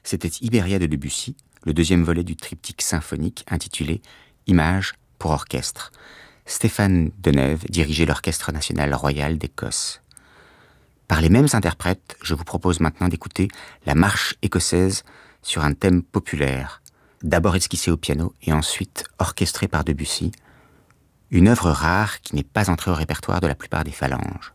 C'était Iberia de Debussy, le deuxième volet du triptyque symphonique intitulé « Images pour orchestre ». Stéphane Deneuve dirigeait l'Orchestre national royal d'Écosse. Par les mêmes interprètes, je vous propose maintenant d'écouter la marche écossaise sur un thème populaire, d'abord esquissée au piano et ensuite orchestrée par Debussy, une œuvre rare qui n'est pas entrée au répertoire de la plupart des phalanges.